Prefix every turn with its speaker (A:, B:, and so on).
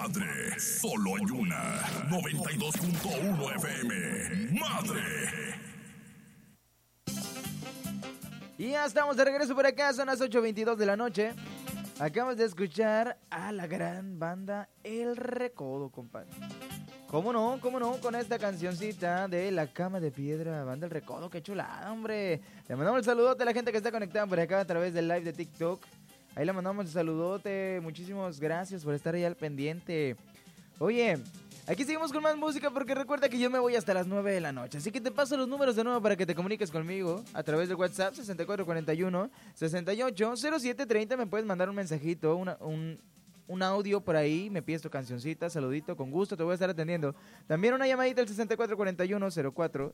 A: madre. Solo hay una. 92.1 FM. Madre.
B: Y ya estamos de regreso por acá, son las 8:22 de la noche. Acabamos de escuchar a la gran banda El Recodo, compadre. ¿Cómo no? Con esta cancioncita de La Cama de Piedra, banda El Recodo, qué chulada, hombre. Le mandamos el saludote a la gente que está conectada por acá a través del live de TikTok. Ahí le mandamos el saludote, muchísimas gracias por estar ahí al pendiente. Oye, aquí seguimos con más música porque recuerda que yo me voy hasta las 9 de la noche. Así que te paso los números de nuevo para que te comuniques conmigo a través de WhatsApp 6441-680730. Me puedes mandar un mensajito, un audio por ahí, me pides tu cancioncita, saludito, con gusto, te voy a estar atendiendo. También una llamadita al 6441-04